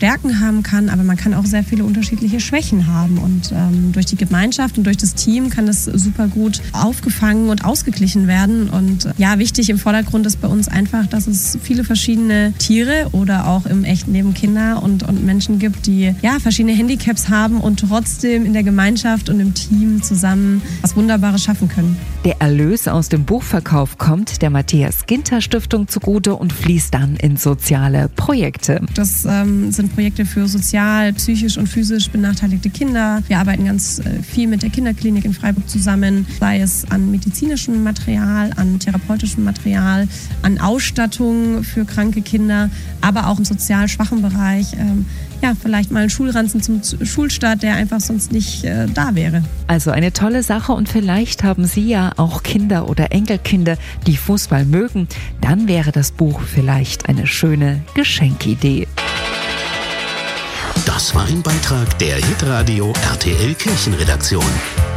Stärken haben kann, aber man kann auch sehr viele unterschiedliche Schwächen haben. Und durch die Gemeinschaft und durch das Team kann das super gut aufgefangen und ausgeglichen werden. Und ja, wichtig im Vordergrund ist bei uns einfach, dass es viele verschiedene Tiere oder auch im echten Leben Kinder und Menschen gibt, die ja verschiedene Handicaps haben und trotzdem in der Gemeinschaft und im Team zusammen was Wunderbares schaffen können. Der Erlös aus dem Buchverkauf kommt der Matthias-Ginter-Stiftung zugute und fließt dann in soziale Projekte. Das sind Projekte für sozial, psychisch und physisch benachteiligte Kinder. Wir arbeiten ganz viel mit der Kinderklinik in Freiburg zusammen, sei es an medizinischem Material, an therapeutischem Material, an Ausstattung für kranke Kinder, aber auch im sozial schwachen Bereich. Vielleicht mal einen Schulranzen zum Schulstart, der einfach sonst nicht da wäre. Also eine tolle Sache und vielleicht haben Sie ja auch Kinder oder Enkelkinder, die Fußball mögen. Dann wäre das Buch vielleicht eine schöne Geschenkidee. Das war ein Beitrag der Hitradio RTL Kirchenredaktion.